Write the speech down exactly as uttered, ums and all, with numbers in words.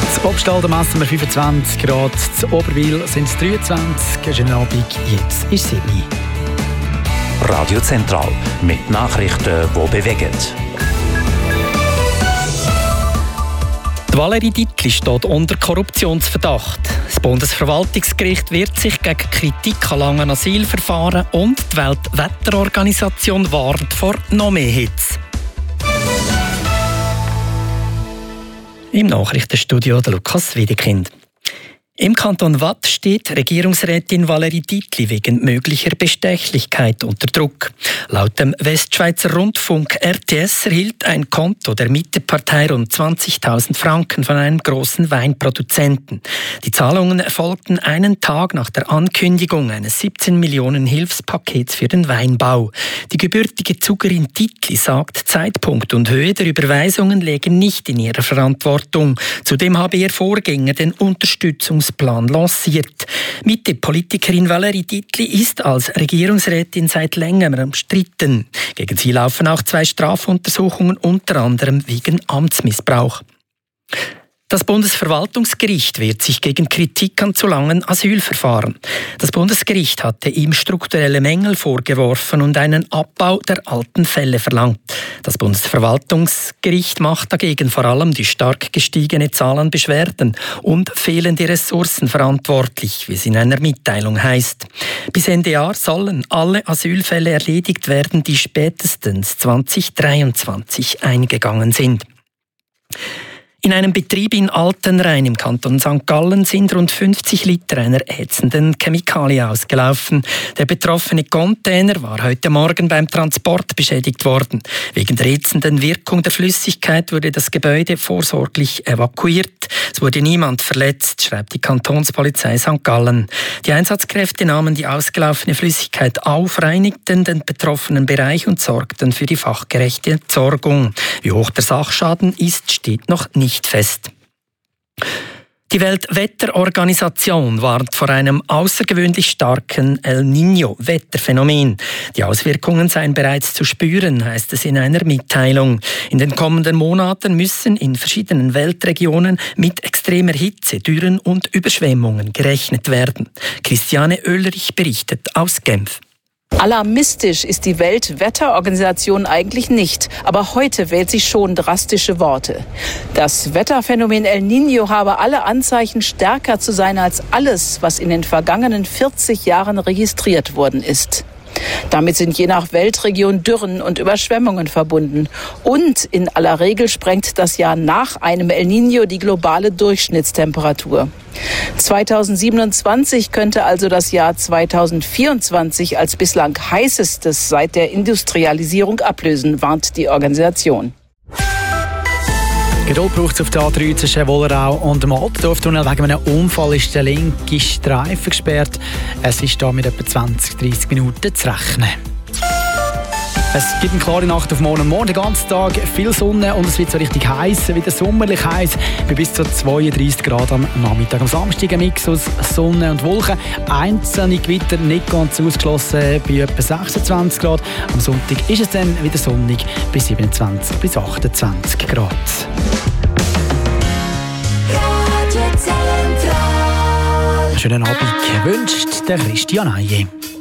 In Obstalden messen wir fünfundzwanzig Grad, in Oberwil sind es dreiundzwanzig. Schönen Abend, jetzt ist sieben Uhr. Radio Zentral mit Nachrichten, die bewegen. Die Valerie Dietli steht unter Korruptionsverdacht. Das Bundesverwaltungsgericht wehrt sich gegen Kritik an langen Asylverfahren und die Weltwetterorganisation warnt vor noch mehr Hitze. Im Nachrichtenstudio der Lukas Wiedekind. Im Kanton Waadt steht Regierungsrätin Valerie Dietli wegen möglicher Bestechlichkeit unter Druck. Laut dem Westschweizer Rundfunk R T S erhielt ein Konto der Mittepartei rund zwanzigtausend Franken von einem grossen Weinproduzenten. Die Zahlungen erfolgten einen Tag nach der Ankündigung eines siebzehn Millionen Hilfspakets für den Weinbau. Die gebürtige Zugerin Dietli sagt, Zeitpunkt und Höhe der Überweisungen lägen nicht in ihrer Verantwortung. Zudem habe ihr Vorgänger den Unterstützungs Plan lanciert. Mitte-Politikerin Valerie Dietli ist als Regierungsrätin seit längerem umstritten. Gegen sie laufen auch zwei Strafuntersuchungen, unter anderem wegen Amtsmissbrauch. Das Bundesverwaltungsgericht wehrt sich gegen Kritik an zu langen Asylverfahren. Das Bundesgericht hatte ihm strukturelle Mängel vorgeworfen und einen Abbau der alten Fälle verlangt. Das Bundesverwaltungsgericht macht dagegen vor allem die stark gestiegene Zahl an Beschwerden und fehlende Ressourcen verantwortlich, wie es in einer Mitteilung heißt. Bis Ende Jahr sollen alle Asylfälle erledigt werden, die spätestens zwanzig dreiundzwanzig eingegangen sind. In einem Betrieb in Altenrhein im Kanton Sankt Gallen sind rund fünfzig Liter einer ätzenden Chemikalie ausgelaufen. Der betroffene Container war heute Morgen beim Transport beschädigt worden. Wegen der ätzenden Wirkung der Flüssigkeit wurde das Gebäude vorsorglich evakuiert. Es wurde niemand verletzt, schreibt die Kantonspolizei Sankt Gallen. Die Einsatzkräfte nahmen die ausgelaufene Flüssigkeit auf, reinigten den betroffenen Bereich und sorgten für die fachgerechte Entsorgung. Wie hoch der Sachschaden ist, steht noch nicht fest. Die Weltwetterorganisation warnt vor einem außergewöhnlich starken El Niño-Wetterphänomen. Die Auswirkungen seien bereits zu spüren, heißt es in einer Mitteilung. In den kommenden Monaten müssen in verschiedenen Weltregionen mit extremer Hitze, Dürren und Überschwemmungen gerechnet werden. Christiane Oelerich berichtet aus Genf. Alarmistisch ist die Weltwetterorganisation eigentlich nicht, aber heute wählt sie schon drastische Worte. Das Wetterphänomen El Niño habe alle Anzeichen, stärker zu sein als alles, was in den vergangenen vierzig Jahren registriert worden ist. Damit sind je nach Weltregion Dürren und Überschwemmungen verbunden. Und in aller Regel sprengt das Jahr nach einem El Niño die globale Durchschnittstemperatur. zweitausendsiebenundzwanzig könnte also das Jahr zweitausendvierundzwanzig als bislang heißestes seit der Industrialisierung ablösen, warnt die Organisation. Geduld braucht es auf der A drei zwischen Wollerau und dem Altdorftunnel. Wegen einem Unfall ist der linke Streifen gesperrt. Es ist hier mit etwa zwanzig bis dreissig Minuten zu rechnen. Es gibt eine klare Nacht auf morgen. Morgen den ganzen Tag viel Sonne und es wird so richtig heiß, wieder sommerlich heiß, bei bis zu zweiunddreissig Grad am Nachmittag. Am Samstag ein Mix aus Sonne und Wolken. Einzelne Gewitter nicht ganz ausgeschlossen bei etwa sechsundzwanzig Grad. Am Sonntag ist es dann wieder sonnig bei siebenundzwanzig bis achtundzwanzig Grad. Schönen Abend wünscht der Christian Aye.